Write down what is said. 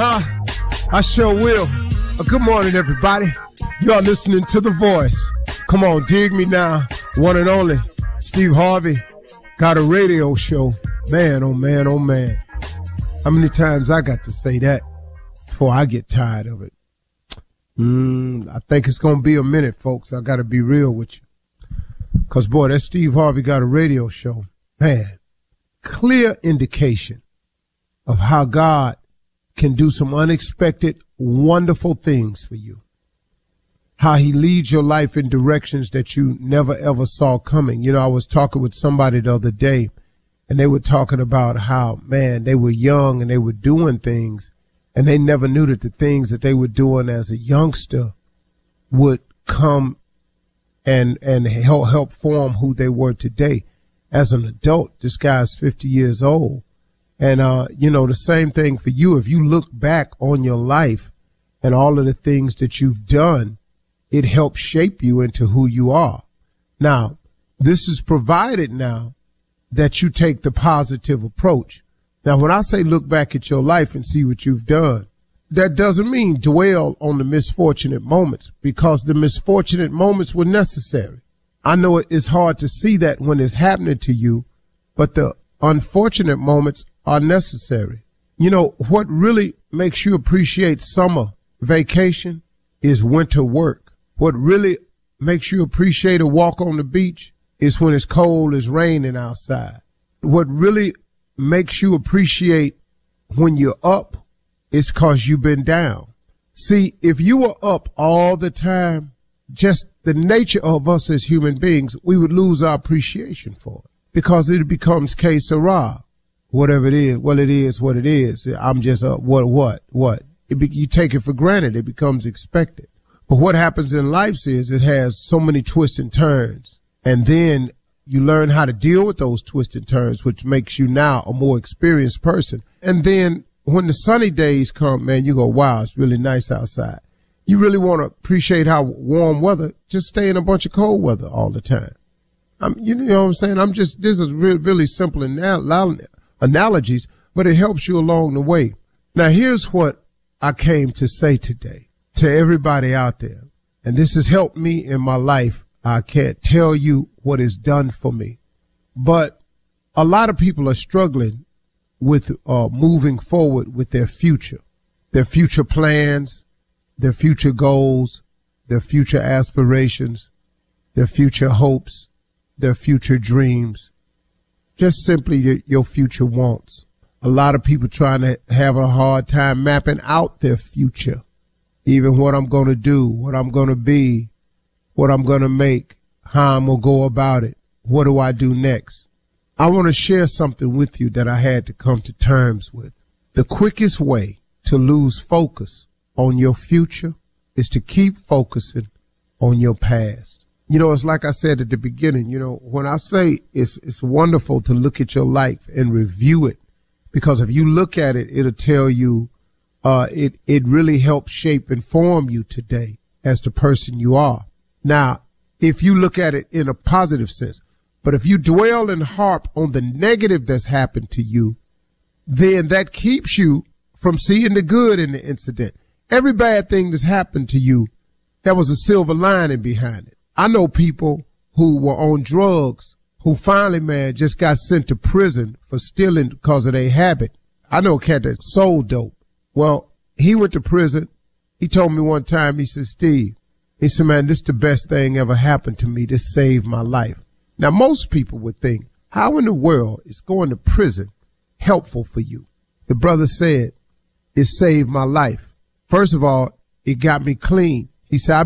I sure will. Good morning, everybody. You are listening to The Voice. Come on, dig me now. One and only Steve Harvey got a radio show. Man, oh man, oh man. How many times I got to say that before I get tired of it? I think it's going to be a minute, folks. I got to be real with you. Because, boy, that Steve Harvey got a radio show. Man, clear indication of how God can do some unexpected, wonderful things for you. How he leads your life in directions that you never, ever saw coming. You know, I was talking with somebody the other day, and they were talking about how, man, they were young and they were doing things, and they never knew that the things that they were doing as a youngster would come and help form who they were today. As an adult, this guy's 50 years old. And, the same thing for you. If you look back on your life and all of the things that you've done, it helps shape you into who you are. Now, this is provided now that you take the positive approach. Now, when I say look back at your life and see what you've done, that doesn't mean dwell on the misfortunate moments, because the misfortunate moments were necessary. I know it's hard to see that when it's happening to you, but the unfortunate moments are necessary. You know, what really makes you appreciate summer vacation is winter work. What really makes you appreciate a walk on the beach is when it's cold, it's raining outside. What really makes you appreciate when you're up is 'cause you've been down. See, if you were up all the time, just the nature of us as human beings, we would lose our appreciation for it, because it becomes que sera. Whatever it is, well, it is what it is. I'm just what? You take it for granted. It becomes expected. But what happens in life is it has so many twists and turns. And then you learn how to deal with those twists and turns, which makes you now a more experienced person. And then when the sunny days come, man, you go, wow, it's really nice outside. You really want to appreciate how warm weather, just stay in a bunch of cold weather all the time. You know what I'm saying? This is really simple analogies, but it helps you along the way. Now, here's what I came to say today to everybody out there, and this has helped me in my life. I can't tell you what it's done for me, but a lot of people are struggling with moving forward with their future plans, their future goals, their future aspirations, their future hopes, their future dreams, just simply your future wants. A lot of people trying to have a hard time mapping out their future, even what I'm going to do, what I'm going to be, what I'm going to make, how I'm going to go about it. What do I do next? I want to share something with you that I had to come to terms with. The quickest way to lose focus on your future is to keep focusing on your past. You know, it's like I said at the beginning, you know, when I say it's wonderful to look at your life and review it, because if you look at it, it'll tell you, it really helps shape and form you today as the person you are. Now, if you look at it in a positive sense, but if you dwell and harp on the negative that's happened to you, then that keeps you from seeing the good in the incident. Every bad thing that's happened to you, there was a silver lining behind it. I know people who were on drugs who finally, man, just got sent to prison for stealing because of their habit. I know a cat that sold dope. Well, he went to prison. He told me one time, he said, Steve, he said, man, this is the best thing ever happened to me. This saved my life. Now, most people would think, how in the world is going to prison helpful for you? The brother said, it saved my life. First of all, it got me clean. He said,